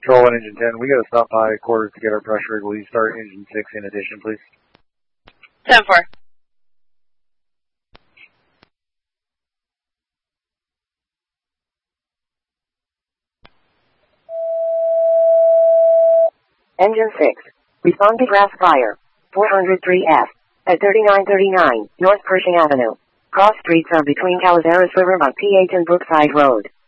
Control 1, Engine 10. We got to stop by quarters to get our pressure. Will you start Engine 6 in addition, please? 10-4. Engine 6. Respond to grass fire. 403F. At 3939 North Pershing Avenue. Cross streets are between Calaveras River by P8 and Brookside Road.